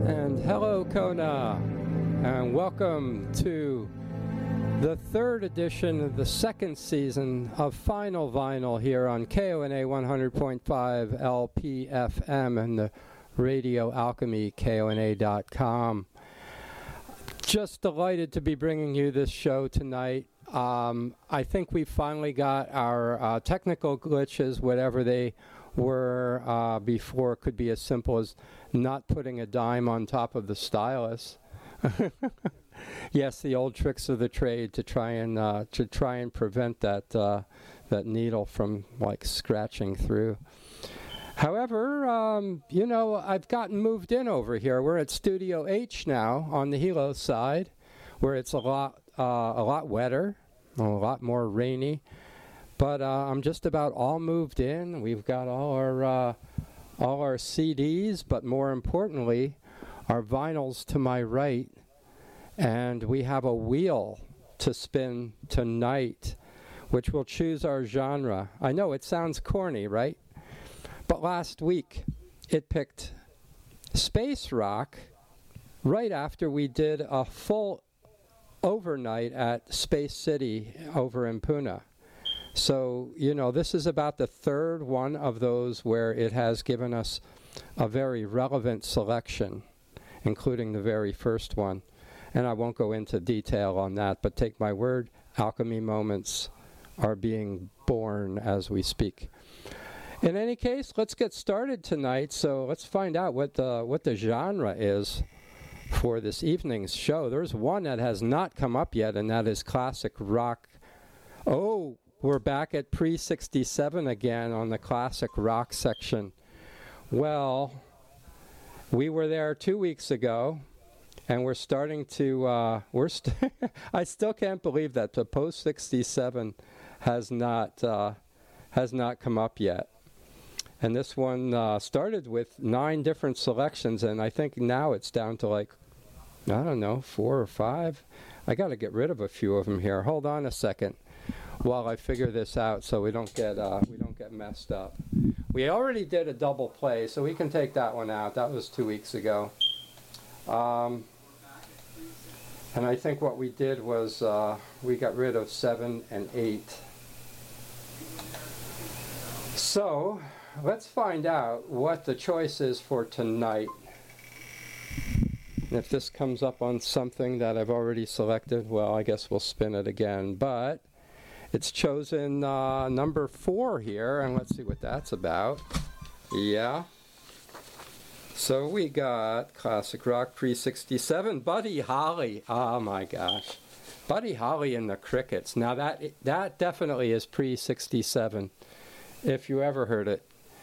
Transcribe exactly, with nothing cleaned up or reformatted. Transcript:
And hello, Kona, and welcome to the third edition of the second season of Final Vinyl here on K O N A one hundred point five L P F M and the Radio Alchemy, K O N A dot com. Just delighted to be bringing you this show tonight. Um, I think we finally got our uh, technical glitches, whatever they were uh, before, could be as simple as not putting a dime on top of the stylus. Yes, the old tricks of the trade to try and uh, to try and prevent that uh, that needle from like scratching through. However, um, you know, I've gotten moved in over here. We're at Studio H now on the Hilo side, where it's a lot uh, a lot wetter, a lot more rainy. But uh, I'm just about all moved in. We've got all our uh, all our C Ds, but more importantly, our vinyls to my right. And we have a wheel to spin tonight, which will choose our genre. I know it sounds corny, right? But last week, it picked space rock right after we did a full overnight at Space City over in Pune. So, you know, this is about the third one of those where it has given us a very relevant selection, including the very first one. And I won't go into detail on that, but take my word, alchemy moments are being born as we speak. In any case, let's get started tonight. So let's find out what the what the genre is for this evening's show. There's one that has not come up yet, and that is classic rock. Oh, we're back at pre sixty-seven again on the classic rock section. Well, we were there two weeks ago, and we're starting to, uh, we're st- I still can't believe that the post sixty-seven has not, uh, has not come up yet. And this one uh, started with nine different selections, and I think now it's down to like, I don't know, four or five. I got to get rid of a few of them here. Hold on a second while I figure this out so we don't get uh, we don't get messed up. We already did a double play, so we can take that one out. That was two weeks ago. Um, and I think what we did was uh, we got rid of seven and eight. So let's find out what the choice is for tonight. And if this comes up on something that I've already selected, well, I guess we'll spin it again. But it's chosen uh, number four here, and let's see what that's about. Yeah. So we got classic rock pre sixty-seven, Buddy Holly. Oh my gosh, Buddy Holly and the Crickets. Now that that definitely is pre sixty-seven, if you ever heard it.